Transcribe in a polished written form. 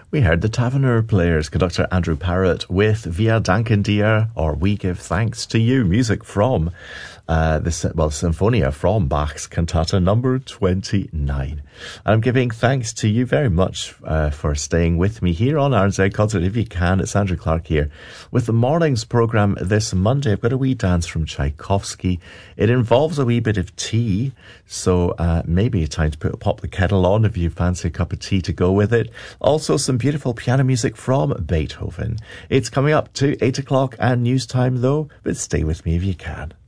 We heard the Taverner Players, conductor Andrew Parrott with Wir danken dir, or We Give Thanks to You, music from Sinfonia from Bach's Cantata number 29. And I'm giving thanks to you very much for staying with me here on RNZ Concert. If you can, it's Andrew Clark here with the morning's programme this Monday. I've got a wee dance from Tchaikovsky. It involves a wee bit of tea, so maybe a time to pop the kettle on if you fancy a cup of tea to go with it. Also some beautiful piano music from Beethoven. It's coming up to 8 o'clock and news time though, but stay with me if you can.